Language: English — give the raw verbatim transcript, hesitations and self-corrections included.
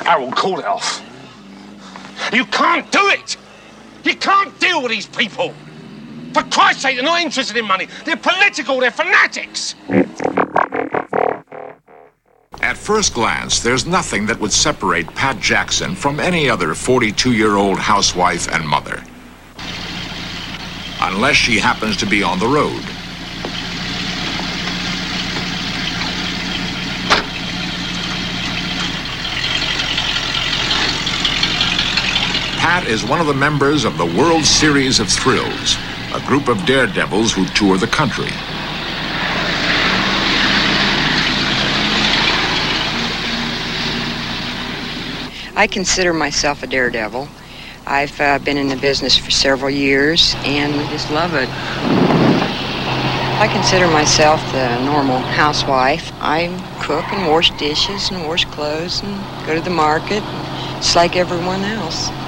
Harold, call it off. You can't do it! You can't deal with these people! For Christ's sake, they're not interested in money. They're political, they're fanatics! At first glance, there's nothing that would separate Pat Jackson from any other forty-two-year-old housewife and mother. Unless she happens to be on the road. Pat is one of the members of the World Series of Thrills, a group of daredevils who tour the country. I consider myself a daredevil. I've uh, been in the business for several years and just love it. I consider myself the normal housewife. I cook and wash dishes and wash clothes and go to the market, just like everyone else.